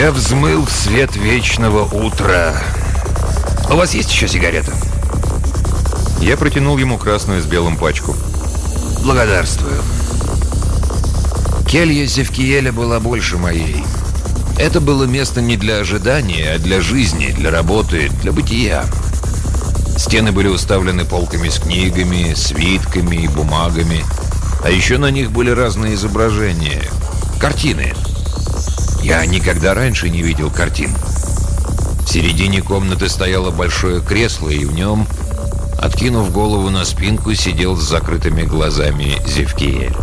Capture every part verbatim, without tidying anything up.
Я взмыл в свет вечного утра. У вас есть еще сигарета? Я протянул ему красную с белым пачку. Благодарствую. Келья Зевкиэля была больше моей. Это было место не для ожидания, а для жизни, для работы, для бытия. Стены были уставлены полками с книгами, свитками и бумагами. А еще на них были разные изображения. Картины. Я никогда раньше не видел картин. В середине комнаты стояло большое кресло, и в нем, откинув голову на спинку, сидел с закрытыми глазами Зевкиэль.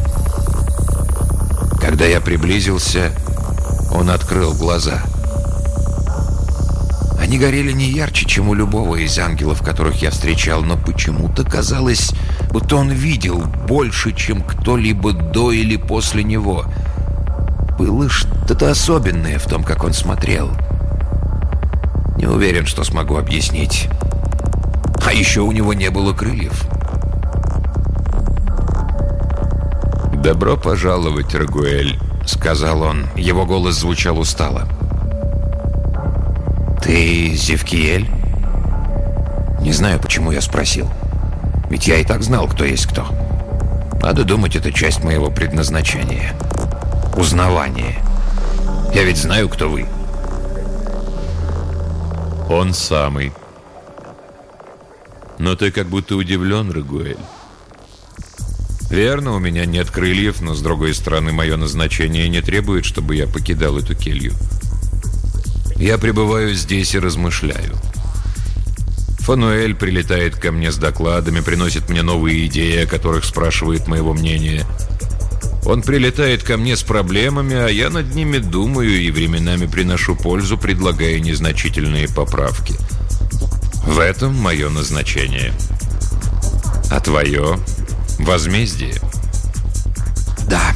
Когда я приблизился, он открыл глаза. Они горели не ярче, чем у любого из ангелов, которых я встречал, но почему-то казалось, будто он видел больше, чем кто-либо до или после него. Было что-то особенное в том, как он смотрел. Не уверен, что смогу объяснить. А еще у него не было крыльев. «Добро пожаловать, Рагуэль», — сказал он. Его голос звучал устало. «Ты Зевкиэль?» Не знаю, почему я спросил. Ведь я и так знал, кто есть кто. Надо думать, это часть моего предназначения. Узнавание. Я ведь знаю, кто вы. Он самый. Но ты как будто удивлен, Рагуэль. Верно, у меня нет крыльев, но, с другой стороны, мое назначение не требует, чтобы я покидал эту келью. Я пребываю здесь и размышляю. Фануэль прилетает ко мне с докладами, приносит мне новые идеи, о которых спрашивает моего мнения. Он прилетает ко мне с проблемами, а я над ними думаю и временами приношу пользу, предлагая незначительные поправки. В этом мое назначение. А твое — возмездие. Да.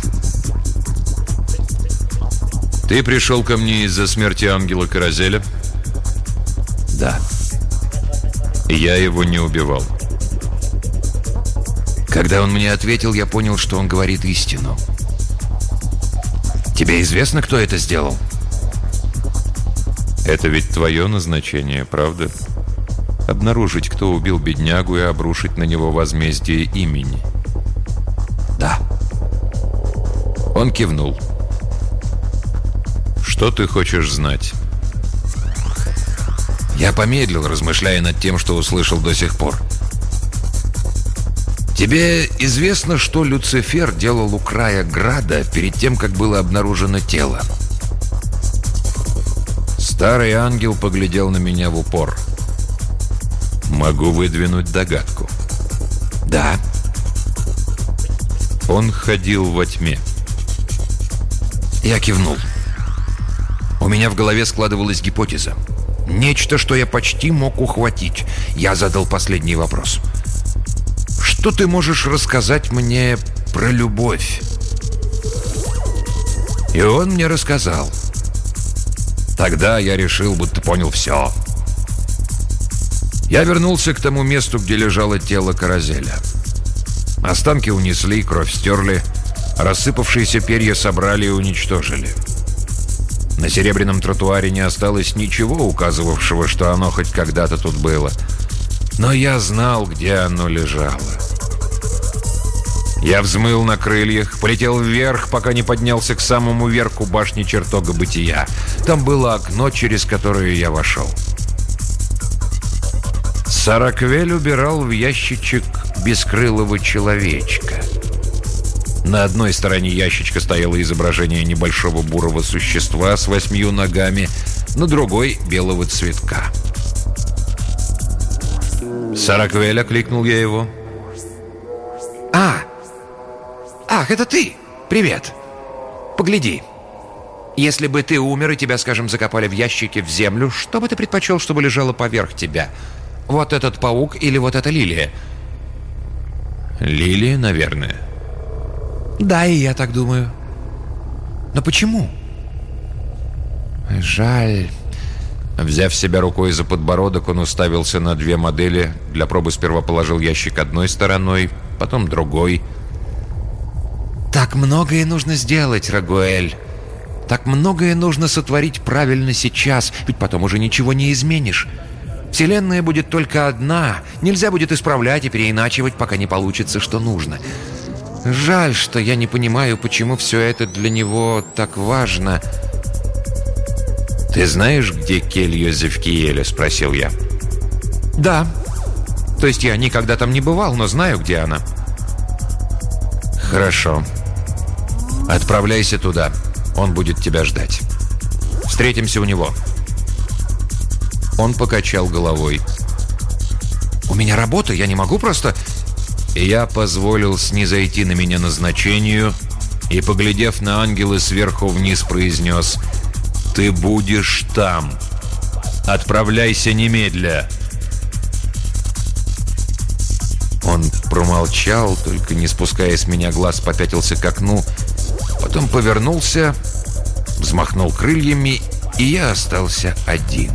Ты пришел ко мне из-за смерти ангела Каразеля? Да. Я его не убивал. Когда он мне ответил, я понял, что он говорит истину. Тебе известно, кто это сделал? Это ведь твое назначение, правда? Обнаружить, кто убил беднягу, и обрушить на него возмездие имени. Да. Он кивнул. Что ты хочешь знать? Я помедлил, размышляя над тем, что услышал до сих пор. Тебе известно, что Люцифер делал у края града перед тем, как было обнаружено тело? Старый ангел поглядел на меня в упор. Могу выдвинуть догадку. Да. Он ходил во тьме. Я кивнул. У меня в голове складывалась гипотеза. Нечто, что я почти мог ухватить. Я задал последний вопрос. Что ты можешь рассказать мне про любовь? И он мне рассказал. Тогда я решил, будто понял все. Я вернулся к тому месту, где лежало тело Каразеля. Останки унесли, кровь стерли, рассыпавшиеся перья собрали и уничтожили. На серебряном тротуаре не осталось ничего, указывавшего, что оно хоть когда-то тут было. Но я знал, где оно лежало. Я взмыл на крыльях, полетел вверх, пока не поднялся к самому верху башни чертога бытия. Там было окно, через которое я вошел. Сараквель убирал в ящичек бескрылого человечка. На одной стороне ящичка стояло изображение небольшого бурого существа с восьмью ногами, на другой — белого цветка. «Сараквель», — окликнул я его. «А! Ах, это ты! Привет! Погляди. Если бы ты умер и тебя, скажем, закопали в ящике в землю, что бы ты предпочел, чтобы лежало поверх тебя? Вот этот паук или вот эта лилия?» «Лилия, наверное». «Да, и я так думаю. Но почему?» «Жаль». Взяв себя рукой за подбородок, он уставился на две модели. Для пробы сперва положил ящик одной стороной, потом другой. «Так многое нужно сделать, Рагуэль. Так многое нужно сотворить правильно сейчас, ведь потом уже ничего не изменишь. Вселенная будет только одна. Нельзя будет исправлять и переиначивать, пока не получится, что нужно. Жаль, что я не понимаю, почему все это для него так важно. «Ты знаешь, где келья Зевкиэля?» — спросил я. «Да. То есть я никогда там не бывал, но знаю, где она». «Хорошо. Отправляйся туда. Он будет тебя ждать. Встретимся у него». Он покачал головой. «У меня работа, я не могу просто...» И я позволил снизойти на меня назначению и, поглядев на ангела сверху вниз, произнес: «Ты будешь там. Отправляйся немедля». Он промолчал, только не спуская с меня глаз, попятился к окну, потом повернулся, взмахнул крыльями, и я остался один.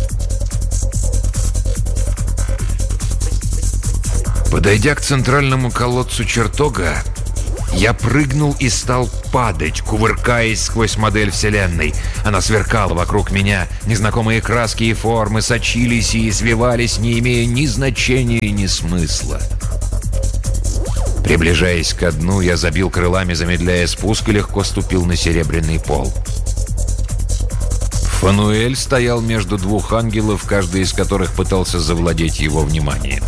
Подойдя к центральному колодцу чертога, я прыгнул и стал падать, кувыркаясь сквозь модель Вселенной. Она сверкала вокруг меня. Незнакомые краски и формы сочились и извивались, не имея ни значения, ни смысла. Приближаясь ко дну, я забил крылами, замедляя спуск, и легко ступил на серебряный пол. Фануэль стоял между двух ангелов, каждый из которых пытался завладеть его вниманием.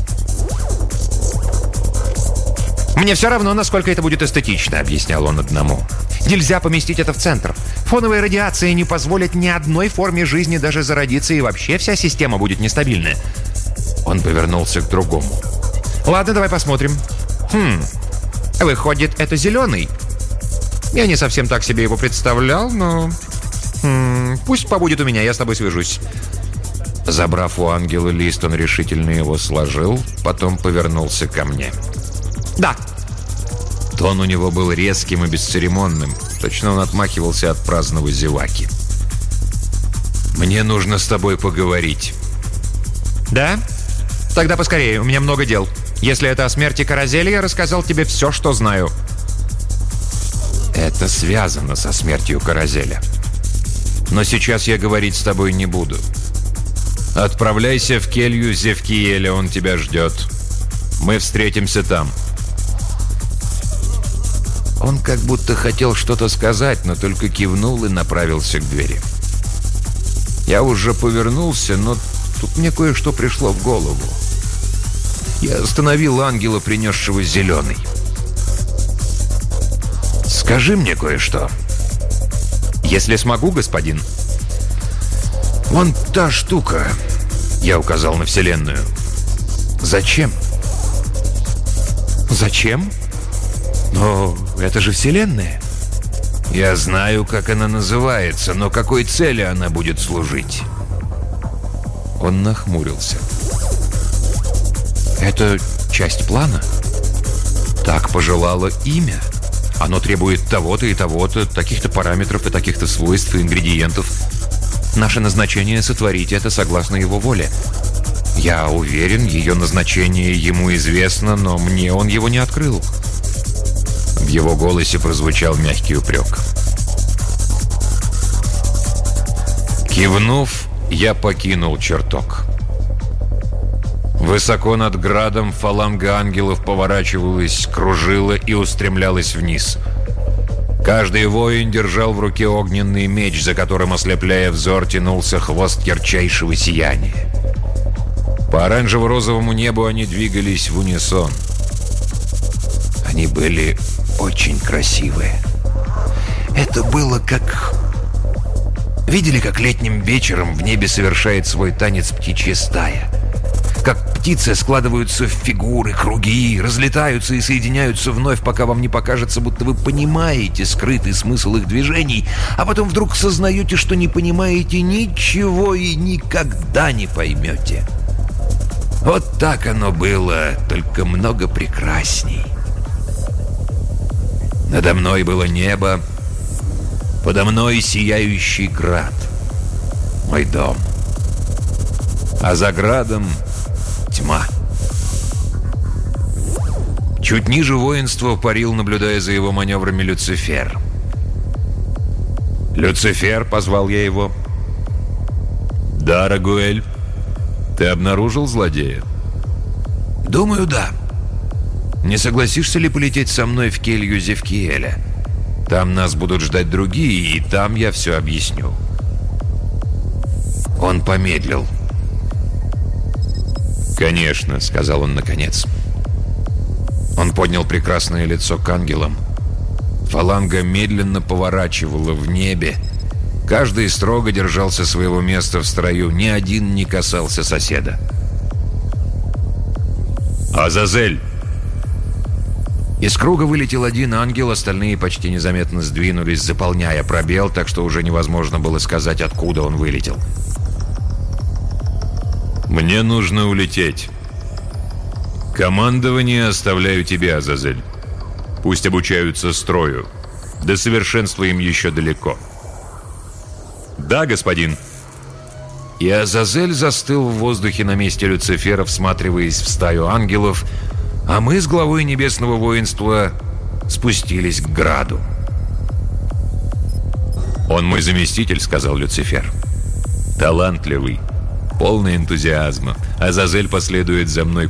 «Мне все равно, насколько это будет эстетично», — объяснял он одному. «Нельзя поместить это в центр. Фоновая радиация не позволит ни одной форме жизни даже зародиться, и вообще вся система будет нестабильная». Он повернулся к другому. «Ладно, давай посмотрим. Хм, выходит, это зеленый. Я не совсем так себе его представлял, но... Хм, пусть побудет у меня, я с тобой свяжусь». Забрав у ангела лист, он решительно его сложил, потом повернулся ко мне. «Да». Тон у него был резким и бесцеремонным. Точно он отмахивался от праздного зеваки. «Мне нужно с тобой поговорить». «Да? Тогда поскорее, у меня много дел. Если это о смерти Каразеля, я рассказал тебе все, что знаю». «Это связано со смертью Каразеля. Но сейчас я говорить с тобой не буду. Отправляйся в келью Зевкиэля, он тебя ждет. Мы встретимся там». Он как будто хотел что-то сказать, но только кивнул и направился к двери. Я уже повернулся, но тут мне кое-что пришло в голову. Я остановил ангела, принесшего зеленый. «Скажи мне кое-что». «Если смогу, господин». «Вон та штука», — я указал на Вселенную. «Зачем?» «Зачем? Но это же Вселенная». «Я знаю, как она называется, но какой цели она будет служить?» Он нахмурился. «Это часть плана. Так пожелало имя. Оно требует того-то и того-то, таких-то параметров и таких-то свойств и ингредиентов. Наше назначение — сотворить это согласно его воле. Я уверен, ее назначение ему известно, но мне он его не открыл». В его голосе прозвучал мягкий упрек. Кивнув, я покинул чертог. Высоко над градом фаланга ангелов поворачивалась, кружила и устремлялась вниз. Каждый воин держал в руке огненный меч, за которым, ослепляя взор, тянулся хвост ярчайшего сияния. По оранжево-розовому небу они двигались в унисон. Они были очень красивые. Это было как... Видели, как летним вечером в небе совершает свой танец птичья стая? Как птицы складываются в фигуры, круги, разлетаются и соединяются вновь, пока вам не покажется, будто вы понимаете скрытый смысл их движений, а потом вдруг сознаете, что не понимаете ничего и никогда не поймете. Вот так оно было, только много прекрасней. Надо мной было небо, подо мной сияющий град, мой дом. А за градом тьма. Чуть ниже воинства парил, наблюдая за его маневрами, Люцифер. «Люцифер», — позвал я его. «Да, Рагуэль, ты обнаружил злодея?» «Думаю, да. Не согласишься ли полететь со мной в келью Зевкиэля? Там нас будут ждать другие, и там я все объясню». Он помедлил. «Конечно», — сказал он наконец. Он поднял прекрасное лицо к ангелам. Фаланга медленно поворачивала в небе. Каждый строго держался своего места в строю. Ни один не касался соседа. «Азазель!» Из круга вылетел один ангел, остальные почти незаметно сдвинулись, заполняя пробел, так что уже невозможно было сказать, откуда он вылетел. «Мне нужно улететь. Командование оставляю тебе, Азазель. Пусть обучаются строю. До совершенства им еще далеко». «Да, господин». И Азазель застыл в воздухе на месте Люцифера, всматриваясь в стаю ангелов, а мы с главой небесного воинства спустились к граду. «Он мой заместитель», — сказал Люцифер. «Талантливый, полный энтузиазма. Азазель последует за мной